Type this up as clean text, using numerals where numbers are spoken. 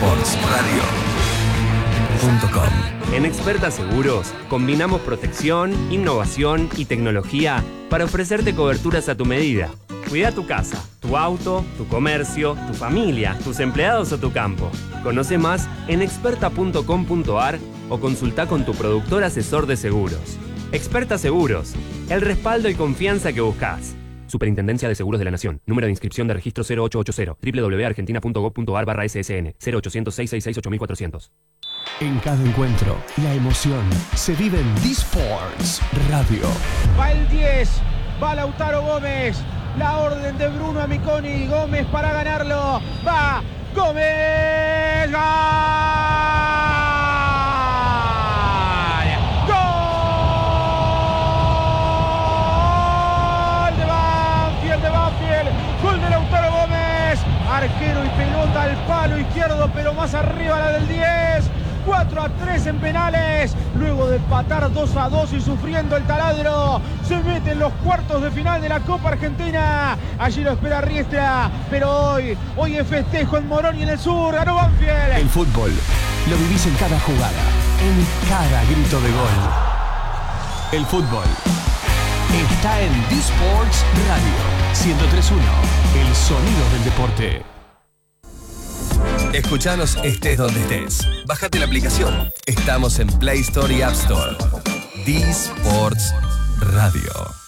DSportsRadio.com. En Experta Seguros, combinamos protección, innovación y tecnología para ofrecerte coberturas a tu medida. Cuida tu casa, tu auto, tu comercio, tu familia, tus empleados o tu campo. Conoce más en experta.com.ar o consulta con tu productor asesor de seguros. Experta Seguros, el respaldo y confianza que buscas. Superintendencia de Seguros de la Nación. Número de inscripción de registro 0880 www.argentina.gov.ar/ssn 0800-666-8400. En cada encuentro, la emoción se vive en DSports Radio. Va el 10, va Lautaro Gómez. La orden de Bruno Amiconi. Gómez para ganarlo. Va Gómez. ¡Gol! ¡Gol de Banfield! Gol de Lautaro Gómez. Arquero y pelota al palo izquierdo, pero más arriba la del 10. 4-3 en penales, luego de empatar 2-2 y sufriendo el taladro, se mete en los cuartos de final de la Copa Argentina. Allí lo espera Riestra, pero hoy es festejo en Morón y en el sur. Ganó Banfield. El fútbol lo vivís en cada jugada, en cada grito de gol. El fútbol está en DSports Radio 103.1, el sonido del deporte. Escuchanos estés donde estés. Bájate la aplicación. Estamos en Play Store y App Store. DSports Radio.